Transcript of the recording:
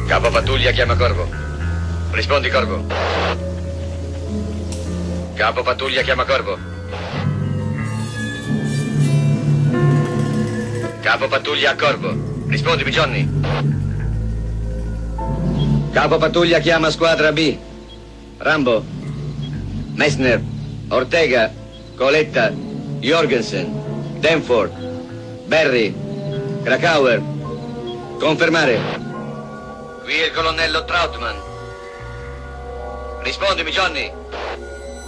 Capo pattuglia chiama Corvo. Rispondi, Corvo. Capo pattuglia chiama Corvo. Capo pattuglia a Corvo. Rispondimi, Johnny. Capo pattuglia chiama squadra B. Rambo, Messner, Ortega, Coletta, Jorgensen, Danforth, Berry, Krakauer. Confermare. Qui è il colonnello Trautmann. Rispondimi, Johnny.